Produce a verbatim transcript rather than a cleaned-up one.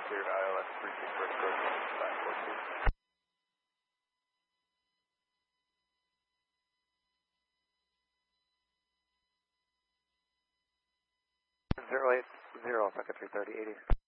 cleared I L S three six for approach five four two. zero eight zero, Tucker three thirty, eighty.